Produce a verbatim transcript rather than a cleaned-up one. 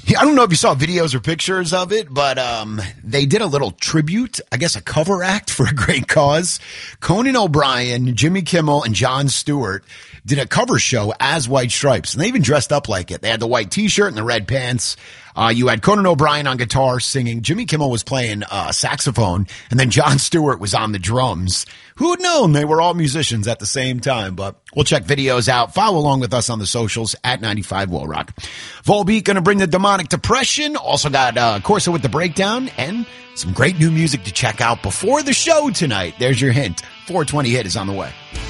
I don't know if you saw videos or pictures of it, but um, they did a little tribute, I guess a cover act for a great cause. Conan O'Brien, Jimmy Kimmel, and Jon Stewart did a cover show as White Stripes, and they even dressed up like it. They had the white T-shirt and the red pants. Uh, you had Conan O'Brien on guitar singing. Jimmy Kimmel was playing uh, saxophone, and then Jon Stewart was on the drums. Who would known they were all musicians at the same time? But we'll check videos out. Follow along with us on the socials at ninety-five Will Rock. Volbeat going to bring the demonic depression. Also got uh, Corso with the breakdown and some great new music to check out before the show tonight. There's your hint. four twenty Hit is on the way.